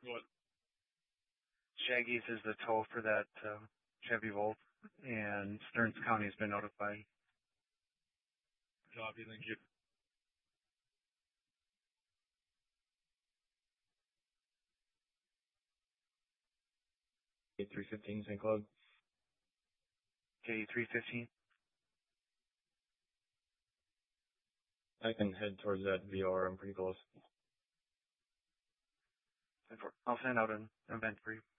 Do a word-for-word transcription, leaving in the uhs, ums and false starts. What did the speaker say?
What? Shaggy's is the tow for that uh, Chevy Volt, and Stearns County has been notified. Copy, thank you. K three fifteen, Saint Cloud. K three fifteen. I can head towards that V R. I'm pretty close. I'll send out an event for you.